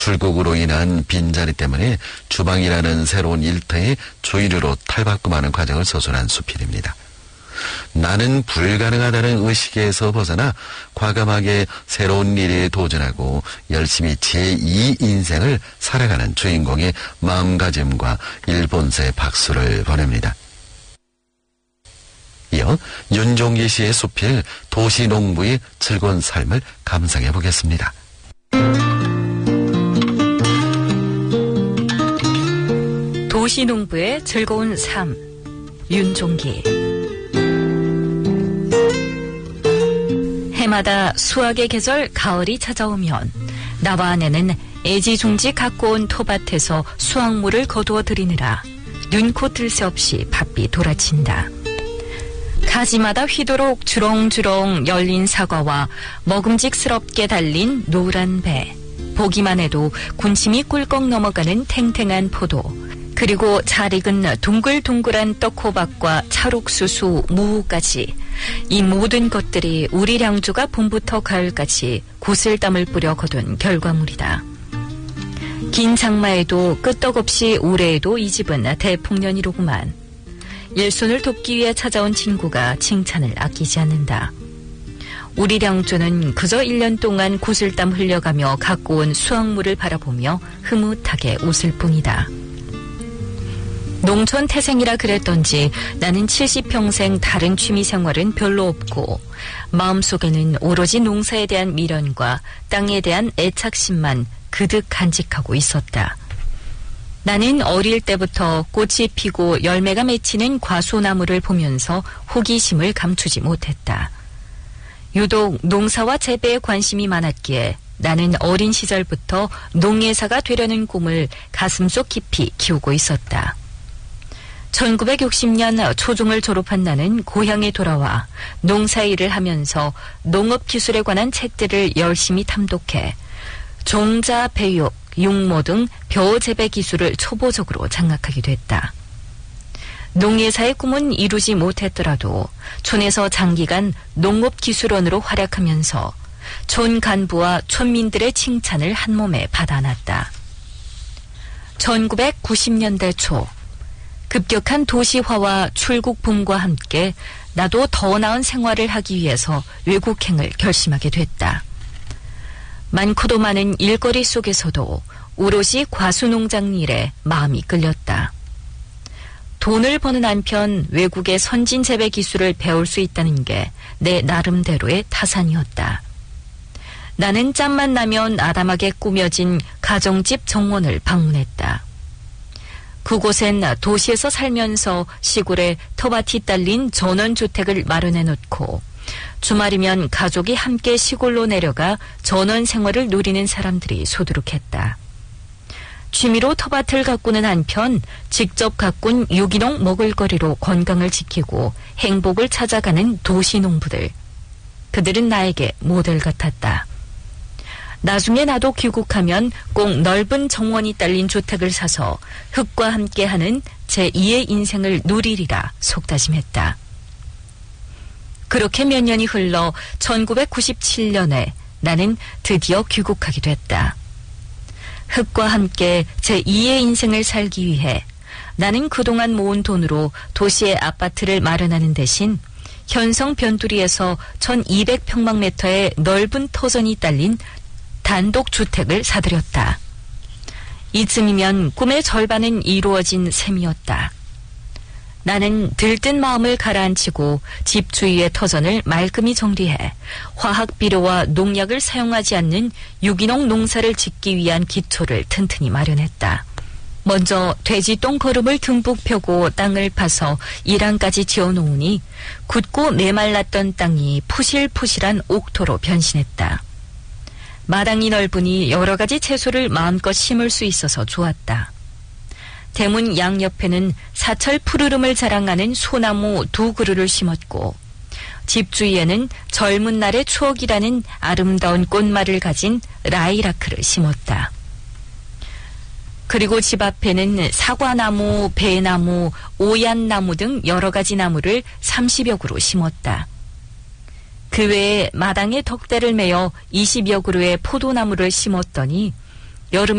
출국으로 인한 빈자리 때문에 주방이라는 새로운 일터의 조이르로 탈바꿈하는 과정을 서술한 수필입니다. 나는 불가능하다는 의식에서 벗어나 과감하게 새로운 일에 도전하고 열심히 제2 인생을 살아가는 주인공의 마음가짐과 일본서의 박수를 보냅니다. 이어 윤종기 씨의 수필 도시농부의 즐거운 삶을 감상해 보겠습니다. 도시농부의 즐거운 삶, 윤종기. 해마다 수확의 계절 가을이 찾아오면 나와 아내는 애지중지 갖고 온 토밭에서 수확물을 거두어 들이느라 눈코 뜰 새 없이 바삐 돌아친다. 가지마다 휘도록 주렁주렁 열린 사과와 먹음직스럽게 달린 노란 배, 보기만 해도 군침이 꿀꺽 넘어가는 탱탱한 포도, 그리고 잘 익은 동글동글한 떡호박과 찰옥수수, 무까지 이 모든 것들이 우리 량주가 봄부터 가을까지 구슬땀을 뿌려 거둔 결과물이다. 긴 장마에도 끄떡없이 올해에도 이 집은 대풍년이로구만. 일손을 돕기 위해 찾아온 친구가 칭찬을 아끼지 않는다. 우리 량주는 그저 1년 동안 구슬땀 흘려가며 갖고 온 수확물을 바라보며 흐뭇하게 웃을 뿐이다. 농촌 태생이라 그랬던지 나는 70평생 다른 취미 생활은 별로 없고 마음속에는 오로지 농사에 대한 미련과 땅에 대한 애착심만 그득 간직하고 있었다. 나는 어릴 때부터 꽃이 피고 열매가 맺히는 과수나무를 보면서 호기심을 감추지 못했다. 유독 농사와 재배에 관심이 많았기에 나는 어린 시절부터 농예사가 되려는 꿈을 가슴속 깊이 키우고 있었다. 1960년 초중을 졸업한 나는 고향에 돌아와 농사일을 하면서 농업기술에 관한 책들을 열심히 탐독해 종자, 배육, 육모 등 벼재배 기술을 초보적으로 장악하게 됐다. 농예사의 꿈은 이루지 못했더라도 촌에서 장기간 농업기술원으로 활약하면서 촌 간부와 촌민들의 칭찬을 한몸에 받아놨다. 1990년대 초 급격한 도시화와 출국 붐과 함께 나도 더 나은 생활을 하기 위해서 외국행을 결심하게 됐다. 많고도 많은 일거리 속에서도 오롯이 과수농장 일에 마음이 끌렸다. 돈을 버는 한편 외국의 선진 재배 기술을 배울 수 있다는 게 내 나름대로의 타산이었다. 나는 짬만 나면 아담하게 꾸며진 가정집 정원을 방문했다. 그곳엔 도시에서 살면서 시골에 터밭이 딸린 전원주택을 마련해 놓고 주말이면 가족이 함께 시골로 내려가 전원 생활을 누리는 사람들이 소두룩했다. 취미로 터밭을 가꾸는 한편 직접 가꾼 유기농 먹을거리로 건강을 지키고 행복을 찾아가는 도시농부들. 그들은 나에게 모델 같았다. 나중에 나도 귀국하면 꼭 넓은 정원이 딸린 주택을 사서 흙과 함께하는 제2의 인생을 누리리라 속다짐했다. 그렇게 몇 년이 흘러 1997년에 나는 드디어 귀국하게 됐다. 흙과 함께 제2의 인생을 살기 위해 나는 그동안 모은 돈으로 도시의 아파트를 마련하는 대신 현성 변두리에서 1200평방미터의 넓은 터전이 딸린 단독주택을 사들였다. 이쯤이면 꿈의 절반은 이루어진 셈이었다. 나는 들뜬 마음을 가라앉히고 집 주위의 터전을 말끔히 정리해 화학비료와 농약을 사용하지 않는 유기농 농사를 짓기 위한 기초를 튼튼히 마련했다. 먼저 돼지똥 거름을 듬뿍 펴고 땅을 파서 이랑까지 지어놓으니 굳고 메말랐던 땅이 푸실푸실한 옥토로 변신했다. 마당이 넓으니 여러 가지 채소를 마음껏 심을 수 있어서 좋았다. 대문 양옆에는 사철 푸르름을 자랑하는 소나무 2그루를 심었고 집 주위에는 젊은 날의 추억이라는 아름다운 꽃말을 가진 라이라크를 심었다. 그리고 집 앞에는 사과나무, 배나무, 오얏나무 등 여러 가지 나무를 30여 그루 심었다. 그 외에 마당에 덕대를 메어 20여 그루의 포도나무를 심었더니 여름